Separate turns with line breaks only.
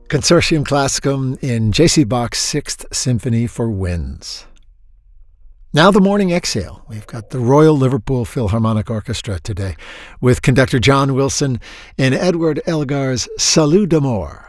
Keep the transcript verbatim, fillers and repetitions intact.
Consortium Classicum in J C. Bach's Sixth Symphony for Winds. Now the morning exhale. We've got the Royal Liverpool Philharmonic Orchestra today with conductor John Wilson in Edward Elgar's Salut d'Amour.